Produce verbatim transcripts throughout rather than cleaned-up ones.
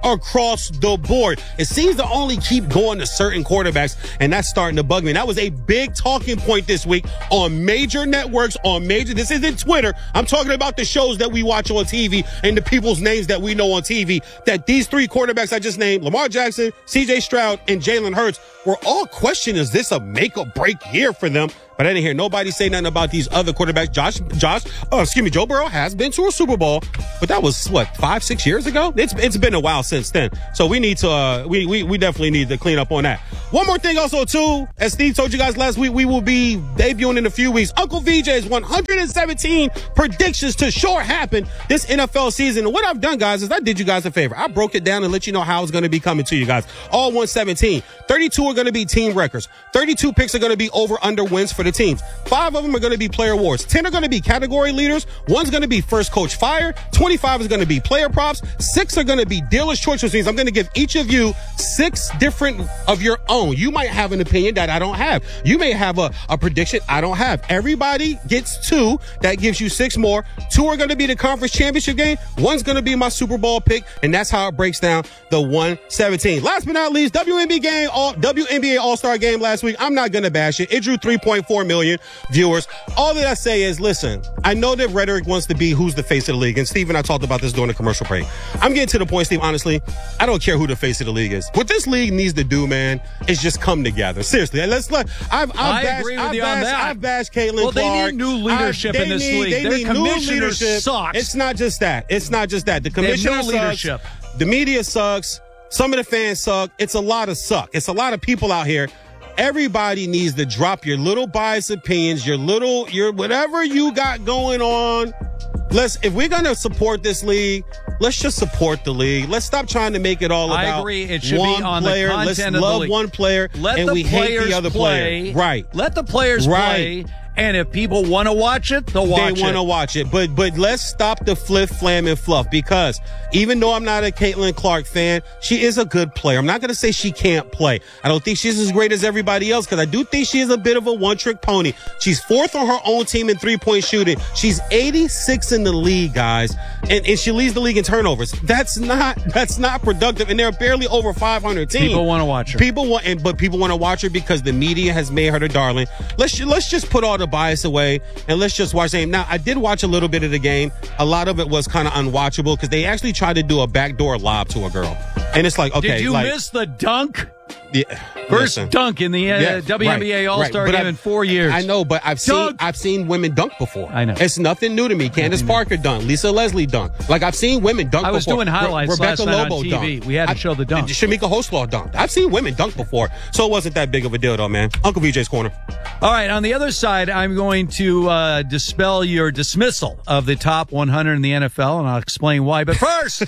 across the board. It seems to only keep going to certain quarterbacks, and that's starting to bug me. And that was a big talking point this week on major networks, on major, this isn't Twitter. I'm talking about the shows that we watch on T V and the people's names that we know on T V, that these three quarterbacks I just named, Lamar Jackson, C J Stroud, and Jalen Hurts, were all questioned, is this a make or break year for them? But I didn't hear nobody say nothing about these other quarterbacks. Josh, Josh, oh, excuse me, Joe Burrow has been to a Super Bowl, but that was what, five, six years ago? It's it's been a while since then. So we need to, uh, we, we, we definitely need to clean up on that. One more thing also too, as Steve told you guys last week, we will be debuting in a few weeks. Uncle V J's one hundred seventeen predictions to sure happen this N F L season. And what I've done, guys, is I did you guys a favor. I broke it down and let you know how it's going to be coming to you guys. All one seventeen. thirty-two are going to be team records. thirty-two picks are going to be over under wins for the teams. Five of them are going to be player awards. ten are going to be category leaders. One's going to be first coach fired. twenty-five is going to be player props. Six are going to be dealer's choice, which means I'm going to give each of you six different of your own. You might have an opinion that I don't have. You may have a, a prediction I don't have. Everybody gets two. That gives you six more. Two are going to be the conference championship game. One's going to be my Super Bowl pick. And that's how it breaks down the one seventeen. Last but not least, W N B A game, all, W N B A All-Star game last week. I'm not going to bash it. It drew three point four million viewers. All that I say is, listen, I know that rhetoric wants to be who's the face of the league. And Steve and I talked about this during the commercial break. I'm getting to the point, Steve, honestly, I don't care who the face of the league is. What this league needs to do, man, is just come together. Seriously. Let's let, I've, I've I bashed, agree with I've you bashed, on that. I've bashed Caitlin well, Clark. They need new leadership I, in this need, league. They Their need commissioner new leadership. sucks. It's not just that. It's not just that. The commissioner no leadership. sucks. The media sucks. Some of the fans suck. It's a lot of suck. It's a lot of people out here. Everybody needs to drop your little biased opinions, your little, your whatever you got going on. Let's, if we're going to support this league, let's just support the league. Let's stop trying to make it all about I agree. It should one be on player. the content Let's of the love league. one player Let and the we hate the other play. player. Right. Let the players right. play. And if people want to watch it, they'll watch it. They want to watch it. But but let's stop the flip, flam, and fluff, because even though I'm not a Caitlin Clark fan, she is a good player. I'm not going to say she can't play. I don't think she's as great as everybody else, because I do think she is a bit of a one-trick pony. She's fourth on her own team in three-point shooting. She's eighty-six in the league, guys, and, and she leads the league in turnovers. That's not that's not productive, and there are barely over five hundred teams. People want to watch her. People want, and, but people want to watch her because the media has made her the darling. Let's let's just put all the bias away and let's just watch the game. Now, I did watch a little bit of the game. A lot of it was kind of unwatchable because they actually tried to do a backdoor lob to a girl, and it's like, okay, did you like, miss the dunk? Yeah, First listen. dunk in the uh, Yeah, W N B A right, All-Star right. But game I- in four years. I know, but I've seen Dunk. I've seen women dunk before. I know. It's nothing new to me. Candace Nothing new. Parker dunk. Lisa Leslie dunk. Like, I've seen women dunk I was before. doing highlights Re- Rebecca last night on Lobo T V. dunk. We had to I- show the dunk. Shamika Hoslaw dunk. I've seen women dunk before, so it wasn't that big of a deal, though, man. Uncle V J's Corner. All right, on the other side, I'm going to uh, dispel your dismissal of the top one hundred in the N F L, and I'll explain why. But first,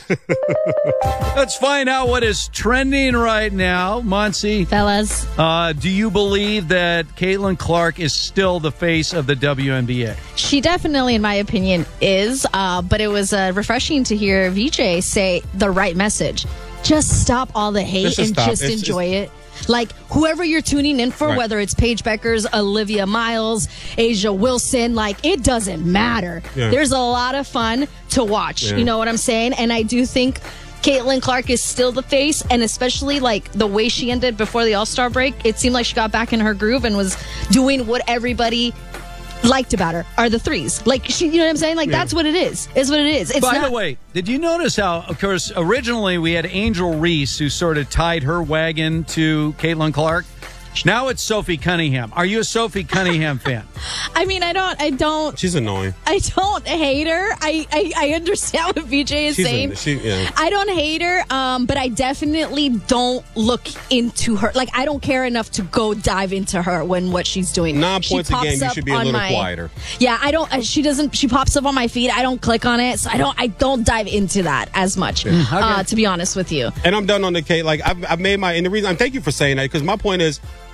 let's find out what is trending right now. Monsi, Fellas. uh, do you believe that Caitlin Clark is still the face of the W N B A? She definitely, in my opinion, is. Uh, but it was uh, refreshing to hear V J say the right message. Just stop all the hate Just and stop. just It's- enjoy it. Like, whoever you're tuning in for, Right. whether it's Paige Beckers, Olivia Miles, Asia Wilson, like, it doesn't matter. Yeah. There's a lot of fun to watch. Yeah. You know what I'm saying? And I do think Caitlin Clark is still the face, and especially, like, the way she ended before the All-Star break, it seemed like she got back in her groove and was doing what everybody liked about her, are the threes. Like, she, you know what I'm saying? Like, Yeah. that's what it is. It's what it is. It's By not, the way, did you notice how, of course, originally we had Angel Reese, who sort of tied her wagon to Caitlin Clark. Now it's Sophie Cunningham. Are you a Sophie Cunningham fan? I mean, I don't, I don't, She's annoying. I don't hate her. I, I, I understand what V J is She's saying. an- she, yeah. I don't hate her, um, but I definitely don't look into her. Like, I don't care enough to go dive into her when what she's doing. Nine She points a pops game, you up should be a on little my- quieter. Yeah, I don't. uh, She doesn't. She pops up on my feed. I don't click on it, so I don't. I don't dive into that as much. Uh, to be honest with you. And I'm done on the Kate. Like, I've, I've made my, and the reason, and thank you for saying that, because my point is,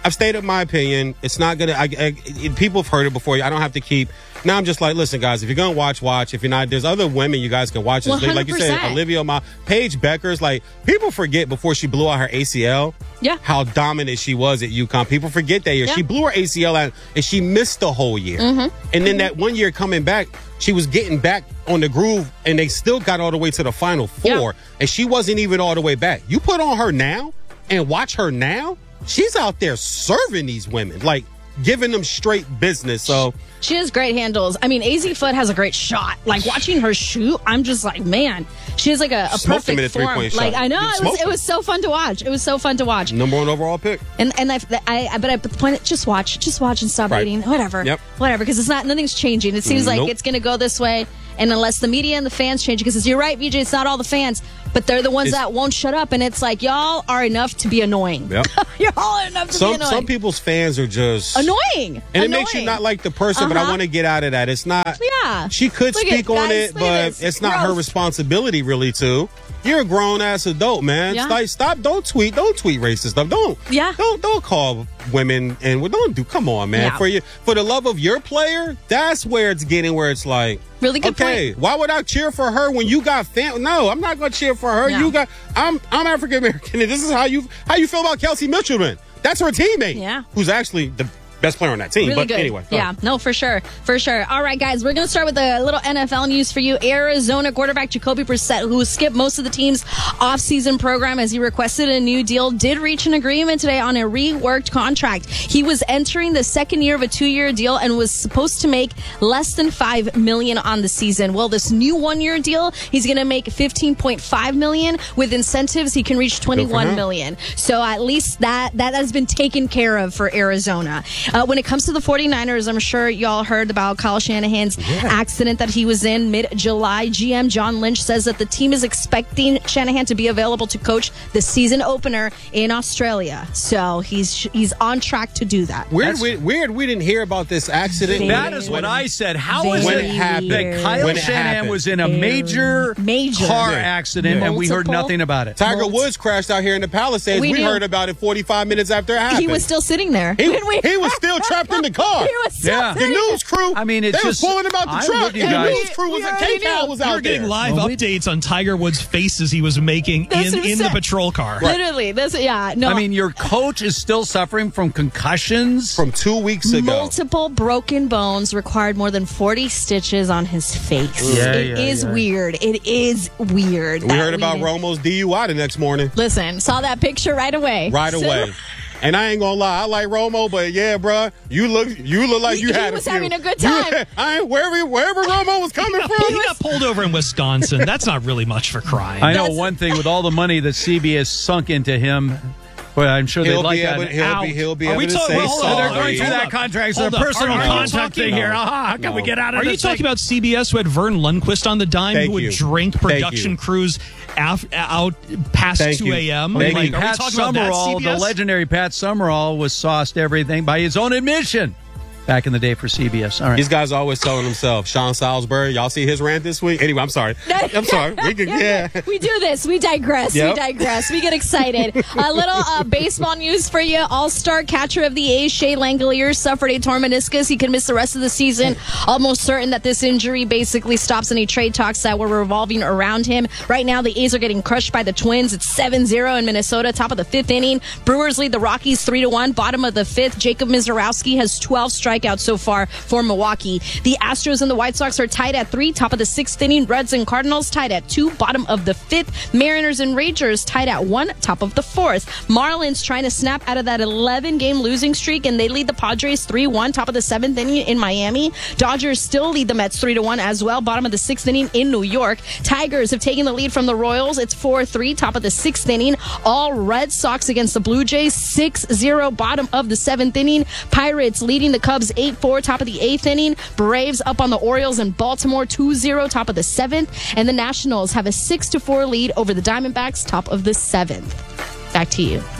I've stated my opinion. It's not gonna. I, I, it, people have heard it before. I don't have to keep. Now I'm just like, listen, guys. If you're gonna watch, watch. If you're not, there's other women you guys can watch. This league. Like you said, Olivia Ma, Paige Beckers. Like people forget before she blew out her A C L. Yeah. How dominant she was at UConn. People forget that year. Yeah. She blew her A C L out and she missed the whole year. Mm-hmm. And then that one year coming back, she was getting back on the groove, and they still got all the way to the Final Four, Yeah. and she wasn't even all the way back. You put on her now and watch her now. She's out there serving these women, like giving them straight business. So she has great handles. I mean, A Z Foot has a great shot. Like watching her shoot, I'm just like, man, she has like a, a Smoked him in perfect a form. three-point Like shot. I know You it was, smoked it him. was so fun to watch. It was so fun to watch. number one overall pick. And and I, I but I but the point, just watch, just watch and stop Right. hating. Whatever, Yep. whatever. Because it's not nothing's changing. It seems like Nope. it's going to go this way, and unless the media and the fans change, because you're right, V J, it's not all the fans, but they're the ones It's- that won't shut up. And it's like y'all are enough to be annoying. Yep. You're all enough to be Some annoying. some people's fans are just annoying, and it Annoying. makes you not like the person. But I Uh-huh. want to get out of that. It's not. Yeah. She could Look at- speak on guys, it, look at but this. it's not her Gross. responsibility really to. You're a grown ass adult, man. Yeah. It's like stop. Don't tweet. Don't tweet racist stuff. Don't. Yeah. Don't don't call women and well, don't do. Come on, man. Yeah. For you, for the love of your player, that's where it's getting. Where it's like. Really good okay, point. why would I cheer for her when you got fam? No, I'm not going to cheer for her. No. You got. I'm I'm African American, and this is how you how you feel about Kelsey Mitchellman. That's her teammate. Yeah. Who's actually the best player on that team. Really but good. anyway. go Yeah, ahead. no, for sure. For sure. All right, guys, we're going to start with a little N F L news for you. Arizona quarterback Jacoby Brissett, who skipped most of the team's offseason program as he requested a new deal, did reach an agreement today on a reworked contract. He was entering the second year of a two-year deal and was supposed to make less than five million dollars on the season. Well, this new one-year deal, he's going to make fifteen point five million dollars. With incentives, he can reach twenty-one him. million dollars. So at least that, that has been taken care of for Arizona. Uh, when it comes to the 49ers, I'm sure y'all heard about Kyle Shanahan's accident that he was in mid-July. G M John Lynch says that the team is expecting Shanahan to be available to coach the season opener in Australia. So he's he's on track to do that. Weird, we, weird. We didn't hear about this accident. Very That is what I said. How is When it it happened. that Kyle When it Shanahan happened. was in a Very major, major. car Yeah. accident Yeah. and we heard Multiple- nothing about it? Tiger Multi- Woods crashed out here in the Palisades. We We, knew. heard about it forty-five minutes after it happened. He was still sitting there. He, When we- he was still trapped in the car. He was still Yeah. The sitting news crew. I mean, it's they was just- pulling him out the I'm truck. with you and the guys. news crew was We a already K-Cal knew. was We out were getting there. live Well, we- updates on Tiger Woods' faces he was making That's in, what I'm in the saying. patrol car. Literally. That's, yeah. No. I mean, your coach is still suffering from concussions. From two weeks ago. Multiple broken bones required more than forty stitches on his face. Yeah, It yeah, is yeah. weird. It is weird. we that heard about didn't- Romo's D U I the next morning. Listen, saw that picture right away. Right So- away. And I ain't gonna lie, I like Romo, but yeah, bruh, you look you look like you He had was a few. having a good You- time. I ain't wherever wherever Romo was coming He from. got pulled over in Wisconsin. That's not really much for crime. I know That's- one thing with all the money that C B S sunk into him. Well, I'm sure they'd He'll like be that. able, he'll out. be he'll be Are able we to talking- say well, hold on, So they're sorry. going through Hold that up. contract. It's a Hold up. personal Are- are you contact talking- thing here. No. Ah, how can we No. get out of Are this you talking thing? about C B S who had Vern Lundquist on the dime Thank who would you. drink Thank production you. crews af- out past Thank two you. a.m.? Thank Like, you. are we Pat talking about that Summerall, C B the S? legendary Pat Summerall, was sauced everything by his own admission back in the day for C B S. All right. These guys are always telling themselves. Sean Salisbury, y'all see his rant this week? Anyway, I'm sorry. I'm sorry. We could, yeah. We do this. We digress. Yep. We digress. We get excited. A little uh, baseball news for you. All-star catcher of the A's, Shea Langeliers, suffered a torn meniscus. He could miss the rest of the season. Almost certain that this injury basically stops any trade talks that were revolving around him. Right now, the A's are getting crushed by the Twins. It's seven zero in Minnesota, top of the fifth inning. Brewers lead the Rockies three to one. Bottom of the fifth, Jacob Mizorowski has twelve strikeouts so far for Milwaukee. The Astros and the White Sox are tied at three, top of the sixth inning. Reds and Cardinals tied at two, bottom of the fifth. Mariners and Rangers tied at one, top of the fourth. Marlins trying to snap out of that eleven-game losing streak, and they lead the Padres three one, top of the seventh inning in Miami. Dodgers still lead the Mets three to one as well, bottom of the sixth inning in New York. Tigers have taken the lead from the Royals. It's four three, top of the sixth inning. All Red Sox against the Blue Jays, six zero, bottom of the seventh inning. Pirates leading the Cubs eight four, top of the eighth inning. Braves up on the Orioles in Baltimore two zero, top of the seventh. And the Nationals have a six to four lead over the Diamondbacks, top of the seventh. Back to you. All right.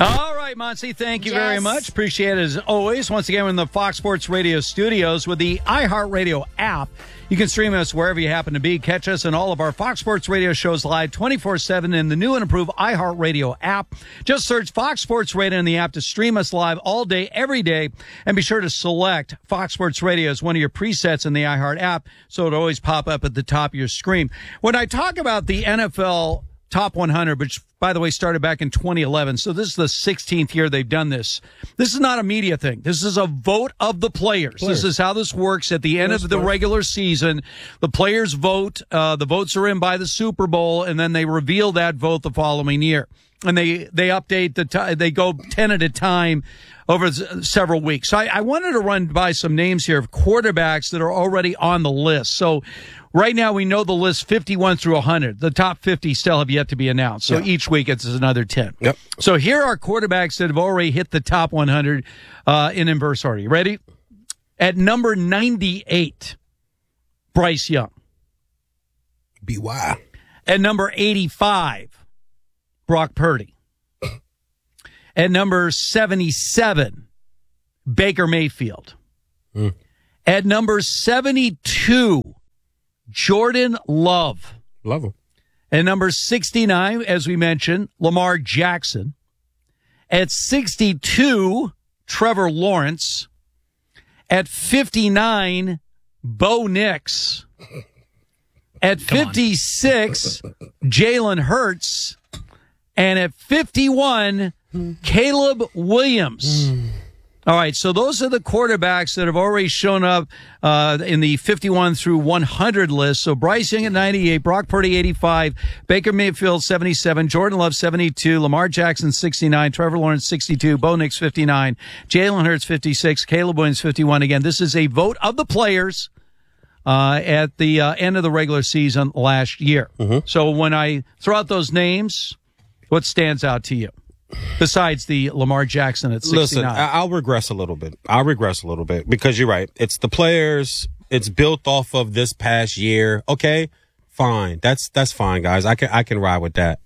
right, Monty, thank you Yes. very much. Appreciate it as always. Once again, we're in the Fox Sports Radio studios with the iHeartRadio app. You can stream us wherever you happen to be. Catch us and all of our Fox Sports Radio shows live twenty-four seven in the new and improved iHeartRadio app. Just search Fox Sports Radio in the app to stream us live all day, every day. And be sure to select Fox Sports Radio as one of your presets in the iHeart app so it'll always pop up at the top of your screen. When I talk about the N F L Top one hundred, which, by the way, started back in twenty eleven. So this is the sixteenth year they've done this. This is not a media thing. This is a vote of the players. players. This is how this works at the end of the regular season. The players vote. Uh, the votes are in by the Super Bowl, and then they reveal that vote the following year. And they, they update the time. They go ten at a time over s- several weeks. So I, I wanted to run by some names here of quarterbacks that are already on the list. So right now we know the list fifty-one through one hundred. The top fifty still have yet to be announced. So yeah. Each week it's another ten. Yep. So here are quarterbacks that have already hit the top one hundred uh, in inverse order. You ready? At number ninety-eight, Bryce Young. B Y. At number eighty-five, Brock Purdy. At number seventy-seven, Baker Mayfield. Mm. At number seventy-two, Jordan Love. Love him. At number sixty-nine, as we mentioned, Lamar Jackson. At sixty-two, Trevor Lawrence. At fifty-nine, Bo Nix. At fifty-six, Jalen Hurts. And at fifty-one, Caleb Williams. Mm. All right, so those are the quarterbacks that have already shown up uh, in the fifty-one through one hundred list. So Bryce Young at ninety-eight, Brock Purdy eighty-five, Baker Mayfield seventy-seven, Jordan Love seventy-two, Lamar Jackson sixty-nine, Trevor Lawrence sixty-two, Bo Nix fifty-nine, Jalen Hurts fifty-six, Caleb Williams fifty-one. Again, this is a vote of the players uh, at the uh, end of the regular season last year. Mm-hmm. So when I throw out those names, what stands out to you? Besides the Lamar Jackson at sixty-nine. Listen, I'll regress a little bit. I'll regress a little bit because you're right. It's the players. It's built off of this past year. Okay, fine. That's that's fine, guys. I can I can ride with that.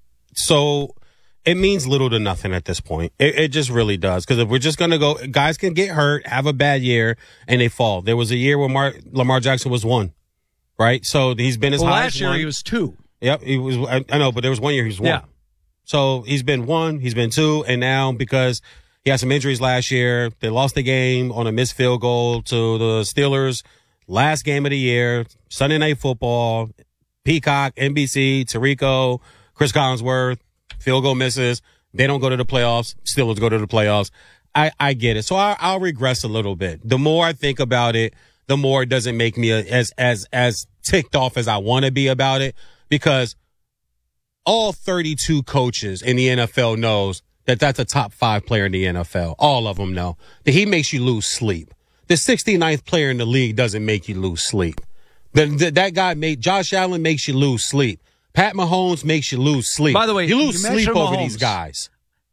So it means little to nothing at this point. It, it just really does. Because if we're just gonna go, guys can get hurt, have a bad year, and they fall. There was a year where Mar- Lamar Jackson was one, right? So he's been as well, high last as year one. He was two. Yep, he was. I, I know, but there was one year he was one. Yeah. So he's been one, he's been two, and now because he had some injuries last year, they lost the game on a missed field goal to the Steelers. Last game of the year, Sunday Night Football, Peacock, N B C, Tirico, Chris Collinsworth, field goal misses. They don't go to the playoffs. Steelers go to the playoffs. I, I get it. So I, I'll regress a little bit. The more I think about it, the more it doesn't make me as as as ticked off as I want to be about it, because all thirty-two coaches in the N F L knows that that's a top five player in the N F L. All of them know that he makes you lose sleep. The sixty-ninth player in the league doesn't make you lose sleep. The, the, that guy made Josh Allen makes you lose sleep. Pat Mahomes makes you lose sleep. By the way, you lose you sleep over Mahomes. these guys.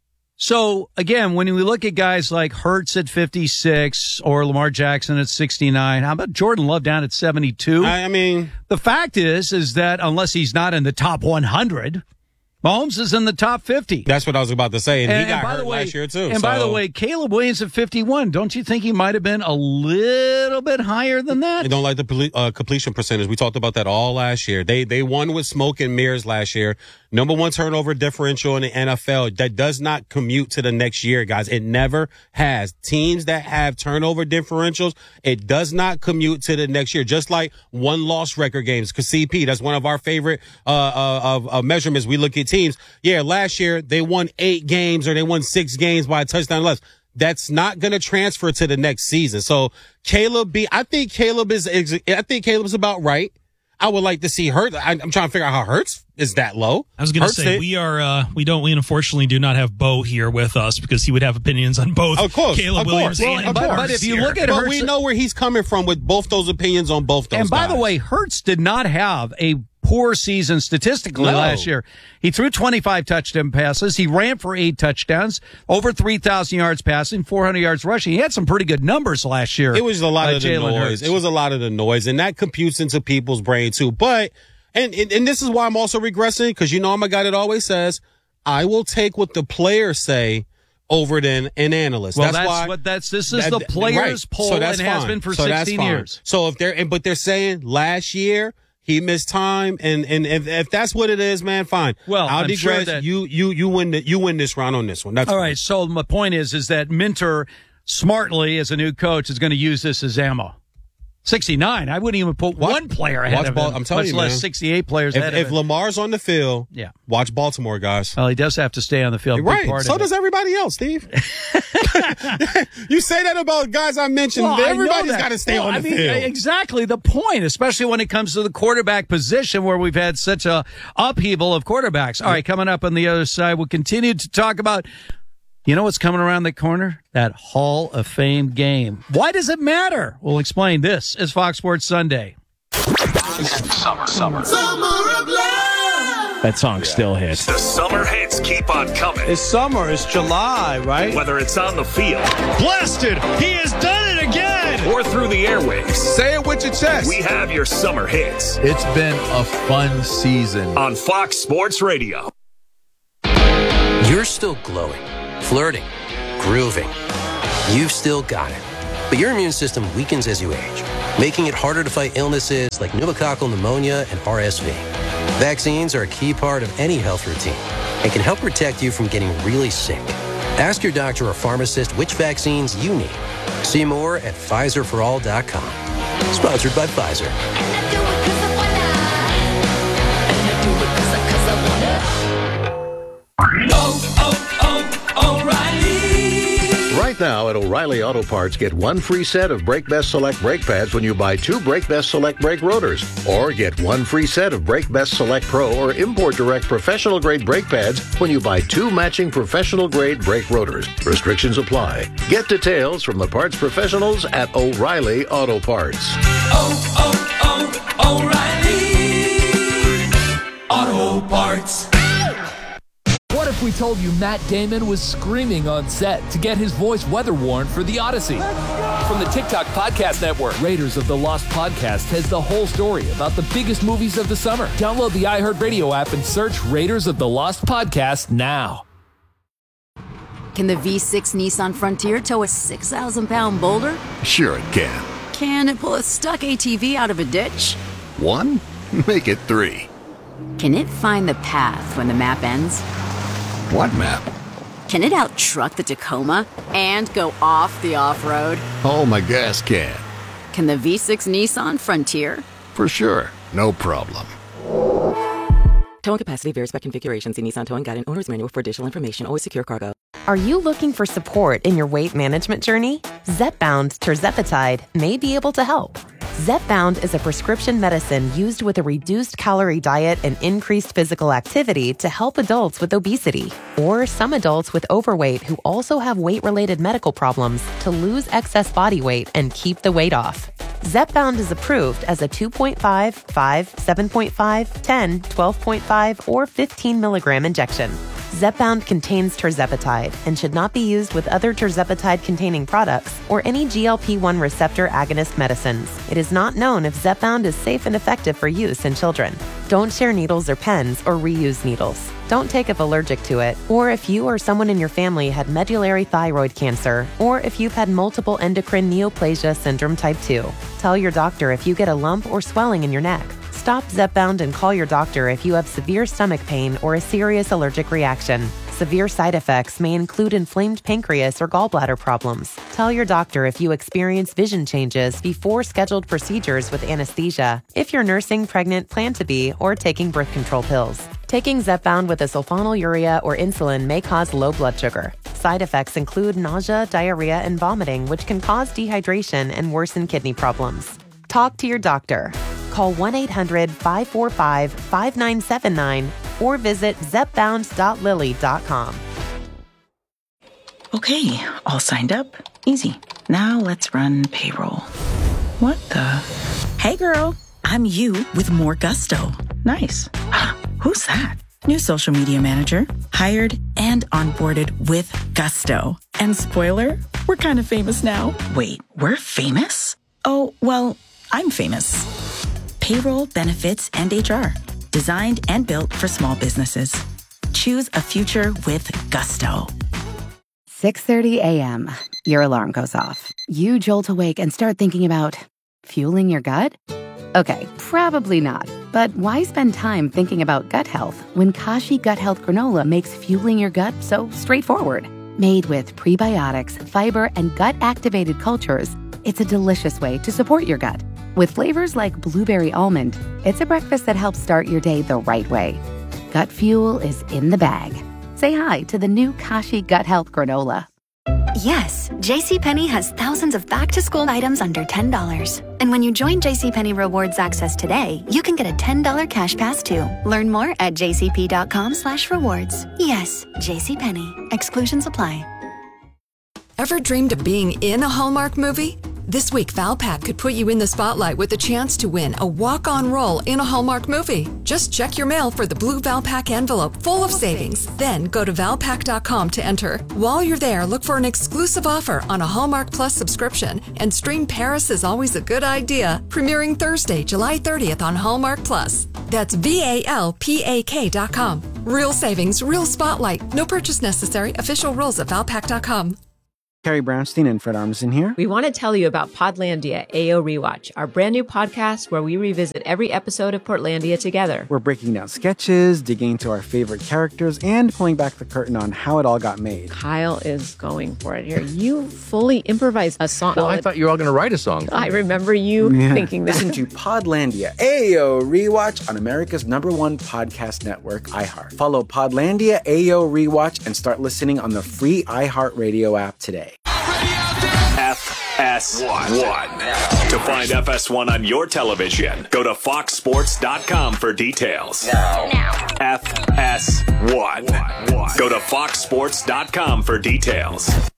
So again, when we look at guys like Hurts at fifty-six or Lamar Jackson at sixty-nine, how about Jordan Love down at seventy-two? I, I mean, the fact is, is that unless he's not in the top one hundred, Mahomes is in the top fifty. That's what I was about to say, and, and he got and by hurt the way, last year too. And so. by the way, Caleb Williams at fifty-one. Don't you think he might have been a little bit higher than that? I don't like the uh, completion percentage. We talked about that all last year. They they won with smoke and mirrors last year. Number one turnover differential in the N F L. That does not commute to the next year, guys. It never has. Teams that have turnover differentials, it does not commute to the next year. Just like one loss record games. Because C P, that's one of our favorite uh, uh, of, of measurements. We look at teams. Yeah, last year they won eight games or they won six games by a touchdown less. That's not going to transfer to the next season. So Caleb B, I think Caleb is, I think Caleb's about right. I would like to see Hurts. I'm trying to figure out how Hurts is that low. I was going to say, it. we are, uh, we don't, we unfortunately do not have Bo here with us because he would have opinions on both of course, Caleb of Williams course. and Well, Bo but, but if you here. look at but Hurts, we know where he's coming from with both those opinions on both those And by guys. the way, Hurts did not have a poor season statistically No. last year. He threw twenty-five touchdown passes. He ran for eight touchdowns, over three thousand yards passing, four hundred yards rushing. He had some pretty good numbers last year. It was a lot uh, of the Jalen noise. Hurts. It was a lot of the noise, and that computes into people's brain too. But, and, and, and this is why I'm also regressing, because you know I'm a guy that always says, I will take what the players say over than an analyst. Well, that's, that's why. what that's. This is that- the players' right. poll, So that's and has fine. been for so that's sixteen fine. years. So if they're, but they're saying last year he missed time, and and if, if that's what it is, man, fine. Well, I'll I'm digress. sure that- you you you win the, you win this round on this one. That's All fine. right. So my point is, is that Minter smartly, as a new coach, is going to use this as ammo. sixty-nine. I wouldn't even put Watch- one player ahead watch of ball- him. I'm telling much you, less man. sixty-eight players If, ahead if of him. Lamar's on the field, Yeah. watch Baltimore, guys. Well, he does have to stay on the field. Big Right. part So of does it. everybody else, Steve. You say that about guys I mentioned. Well, I know Everybody's that. got to stay Well, on the I mean, field. exactly the point, especially when it comes to the quarterback position where we've had such a upheaval of quarterbacks. All right, coming up on the other side, we'll continue to talk about, you know what's coming around the corner? That Hall of Fame game. Why does it matter? We'll explain. This is Fox Sports Sunday. Summer, summer. Summer of love. That song still hits. The summer hits keep on coming. It's summer. It's July, right? Whether it's on the field Blasted! He has done it again! or through the airwaves, Say it with your chest. we have your summer hits It's been a fun season. on Fox Sports Radio. You're still glowing, flirting, grooving. You've still got it. But your immune system weakens as you age, making it harder to fight illnesses like pneumococcal pneumonia and R S V. Vaccines are a key part of any health routine and can help protect you from getting really sick. Ask your doctor or pharmacist which vaccines you need. See more at Pfizer for all dot com. Sponsored by Pfizer. Right now at O'Reilly Auto Parts, get one free set of Brake Best Select brake pads when you buy two Brake Best Select brake rotors. Or get one free set of Brake Best Select Pro or Import Direct professional grade brake pads when you buy two matching professional grade brake rotors. Restrictions apply. Get details from the parts professionals at O'Reilly Auto Parts. Oh, oh, oh, O'Reilly Auto Parts. What if we told you Matt Damon was screaming on set to get his voice weather worn for The Odyssey? From the TikTok Podcast Network, Raiders of the Lost Podcast has the whole story about the biggest movies of the summer. Download the iHeartRadio app and search Raiders of the Lost Podcast now. Can the V six Nissan Frontier tow a six thousand pound boulder? Sure it can. Can it pull a stuck A T V out of a ditch? One? Make it three. Can it find the path when the map ends? What map? Can it out-truck the Tacoma and go off the off-road? Oh, my gas can. Can the V six Nissan Frontier? For sure. No problem. Towing capacity varies by configuration. See Nissan Towing Guide and Owner's Manual for additional information. Always secure cargo. Are you looking for support in your weight management journey? Zepbound Tirzepatide may be able to help. Zepbound is a prescription medicine used with a reduced calorie diet and increased physical activity to help adults with obesity or some adults with overweight who also have weight-related medical problems to lose excess body weight and keep the weight off. Zepbound is approved as a two point five, five, seven point five, ten, twelve point five, or fifteen milligram injection. Zepbound contains tirzepatide and should not be used with other tirzepatide-containing products or any G L P one receptor agonist medicines. It is not known if Zepbound is safe and effective for use in children. Don't share needles or pens or reuse needles. Don't take if allergic to it, or if you or someone in your family had medullary thyroid cancer, or if you've had multiple endocrine neoplasia syndrome type two. Tell your doctor if you get a lump or swelling in your neck. Stop Zepbound and call your doctor if you have severe stomach pain or a serious allergic reaction. Severe side effects may include inflamed pancreas or gallbladder problems. Tell your doctor if you experience vision changes before scheduled procedures with anesthesia, if you're nursing, pregnant, plan to be, or taking birth control pills. Taking Zepbound with a sulfonylurea or insulin may cause low blood sugar. Side effects include nausea, diarrhea, and vomiting, which can cause dehydration and worsen kidney problems. Talk to your doctor. Call one eight hundred, five four five, five nine seven nine or visit zepbound dot lilly dot com. Okay, all signed up. Easy. Now let's run payroll. What the? Hey girl, I'm you with more gusto. Nice. Who's that? New social media manager. Hired and onboarded with gusto. And spoiler, we're kind of famous now. Wait, we're famous? Oh, well, I'm famous. Payroll, benefits, and H R. Designed and built for small businesses. Choose a future with gusto. six thirty a.m., your alarm goes off. You jolt awake and start thinking about fueling your gut? Okay, probably not. But why spend time thinking about gut health when Kashi Gut Health Granola makes fueling your gut so straightforward? Made with prebiotics, fiber, and gut-activated cultures, it's a delicious way to support your gut. With flavors like blueberry almond, it's a breakfast that helps start your day the right way. Gut fuel is in the bag. Say hi to the new Kashi Gut Health Granola. Yes, JCPenney has thousands of back-to-school items under ten dollars. And when you join JCPenney Rewards Access today, you can get a ten dollars cash pass too. Learn more at jcp.com slash rewards. Yes, JCPenney. Exclusions apply. Ever dreamed of being in a Hallmark movie? This week, Valpak could put you in the spotlight with a chance to win a walk-on role in a Hallmark movie. Just check your mail for the blue Valpak envelope full of savings. Then go to valpak dot com to enter. While you're there, look for an exclusive offer on a Hallmark Plus subscription and stream Paris is Always a Good Idea, premiering Thursday, July thirtieth on Hallmark Plus. That's V A L P A K dot com. Real savings, real spotlight. No purchase necessary. Official rules at valpak dot com. Carrie Brownstein and Fred Armisen here. We want to tell you about Podlandia A O Rewatch, our brand new podcast where we revisit every episode of Portlandia together. We're breaking down sketches, digging into our favorite characters, and pulling back the curtain on how it all got made. Kyle is going for it here. You fully improvised a song. Well, I thought you were all going to write a song. I remember you yeah. thinking that. Listen to Podlandia A O Rewatch on America's number one podcast network, iHeart. Follow Podlandia A O Rewatch and start listening on the free iHeartRadio app today. F S one. To find F S one on your television, go to fox sports dot com for details. Now. F S one. Go to fox sports dot com for details.